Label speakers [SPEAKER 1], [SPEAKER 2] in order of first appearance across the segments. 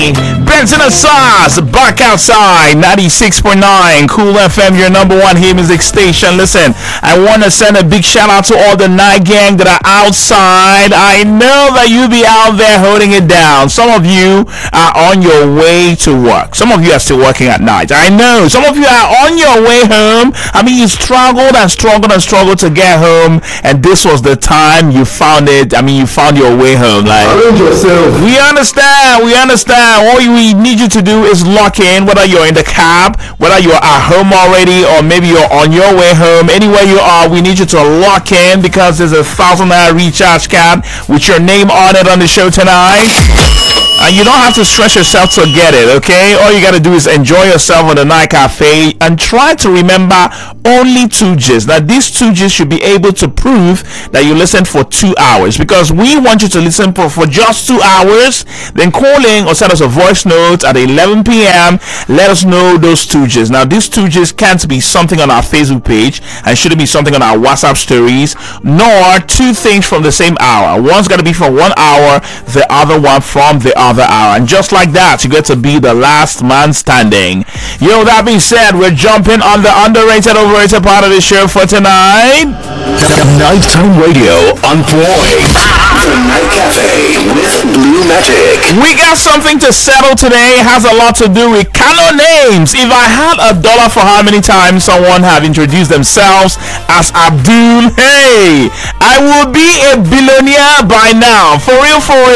[SPEAKER 1] Benson Assas back outside 96.9 Cool FM, your number one hit music station. Listen, I want to send a big shout out to all the night gang that are outside. I know that you be out there holding it down. Some of you are on your way to work. Some of you are still working at night. I know. Some of you are on your way home. I mean, you struggled and struggled and struggled to get home, and this was the time you found it. I mean, you found your way home. Like, we understand. All we need you to do is lock in, whether you're in the cab, whether you're at home already, or maybe you're on your way home. Anywhere you are, we need you to lock in, because there's a $1,000 recharge card with your name on it on the show tonight. And you don't have to stress yourself to get it, okay? All you got to do is enjoy yourself on the night cafe and try to remember only 2 Gs. Now, these 2 Gs should be able to prove that you listened for 2 hours, because we want you to listen for just 2 hours. Then call in or send us a voice note at 11 p.m. Let us know those 2 Gs. Now, these 2 Gs can't be something on our Facebook page and shouldn't be something on our WhatsApp stories, nor 2 things from the same hour. One's got to be for 1 hour, the other one from the other hour, and just like that, you get to be the last man standing. Yo, that being said, we're jumping on the underrated, overrated part of the show for tonight.
[SPEAKER 2] Nighttime radio on Floyd. The Night Cafe with Blue Magic.
[SPEAKER 1] We got something to settle today. It has a lot to do with Kano names. If I had $1 for how many times someone have introduced themselves as Abdul, hey, I would be a billionaire by now. For real.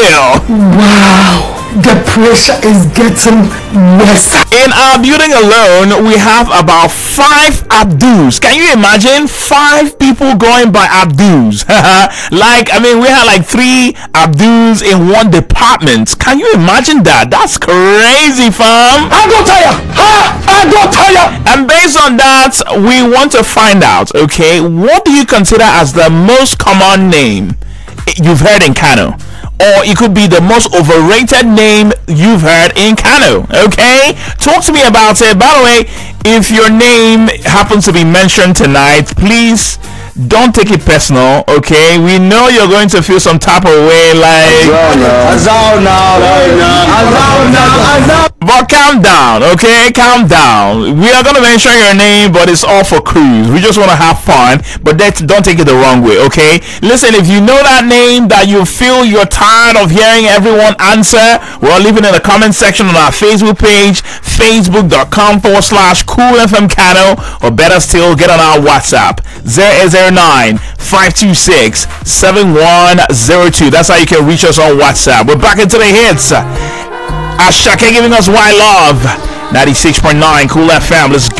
[SPEAKER 3] Wow. The pressure is getting worse.
[SPEAKER 1] In our building alone, we have about 5 Abduls. Can you imagine 5 people going by Abduls? Like, I mean, we had like 3 Abduls in one department. Can you imagine that? That's crazy, fam.
[SPEAKER 3] I got tired.
[SPEAKER 1] And based on that, we want to find out, okay, what do you consider as the most common name you've heard in Kano? Or it could be the most overrated name you've heard in Kano, okay? Talk to me about it. By the way, if your name happens to be mentioned tonight, please don't take it personal, okay? We know you're going to feel some type of way, like... But calm down, okay? Calm down. We are going to mention your name, but it's all for cruise. We just want to have fun, but don't take it the wrong way, okay? Listen, if you know that name that you feel you're tired of hearing everyone answer, well, leave it in the comment section on our Facebook page, facebook.com/coolfmkano, or better still, get on our WhatsApp, 009-526-7102. That's how you can reach us on WhatsApp. We're back into the hits. Ashake giving us Why Love, 96.9 Cool FM. Let's go.